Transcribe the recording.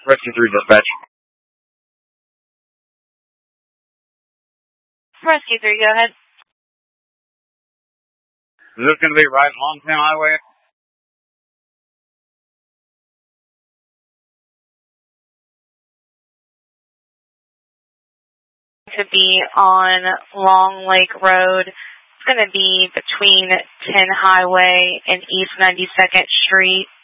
Rescue 3 dispatch. Rescue 3, go ahead. Is this going to be right on Longtown Highway? To be on Long Lake Road. It's going to be between 10 Highway and East 92nd Street.